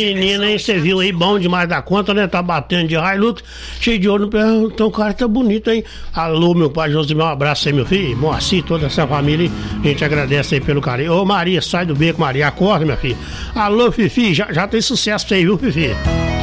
menino, hein? Você viu aí, bom demais da conta, né? Tá batendo de Hilux, cheio de ouro no pé. Então o cara tá bonito, hein? Alô, meu pai Josimar, um abraço aí, meu filho. Moacir, toda essa família, hein? A gente agradece aí pelo carinho. Ô, Maria, sai do beco, Maria, acorda, minha filha. Alô, Fifi, já tem sucesso pra você, viu, Fifi?